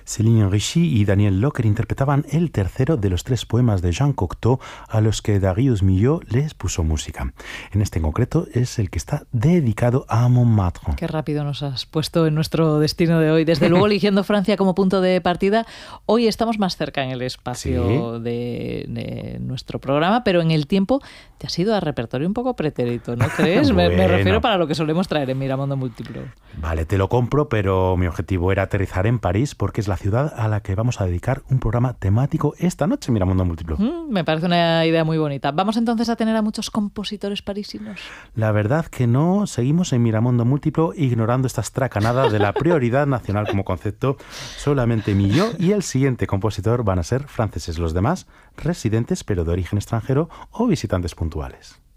Céline Richie y Daniel Locker interpretaban el tercero de los 3 poemas de Jean Cocteau a los que Darius Milhaud les puso música. En este en concreto es el que está dedicado a Montmartre. Qué rápido nos has puesto en nuestro destino de hoy. Desde luego, eligiendo Francia como punto de partida, hoy estamos más cerca en el espacio de nuestro programa, pero en el tiempo te has ido a repertorio un poco pretérito, ¿no crees? Bueno. Me refiero para lo que solemos traer en Miramundo Múltiplo. Vale, te lo compro, pero mi objetivo era aterrizar en París porque es la ciudad a la que vamos a dedicar un programa temático esta noche en Miramundo Múltiplo. Me parece una idea muy bonita. ¿Vamos entonces a tener a muchos compositores parisinos? La verdad que no, seguimos en Miramundo Múltiplo ignorando esta estracanada de la prioridad nacional como concepto. Solamente Milhaud y el siguiente compositor van a ser franceses, los demás residentes pero de origen extranjero o visitantes puntuales.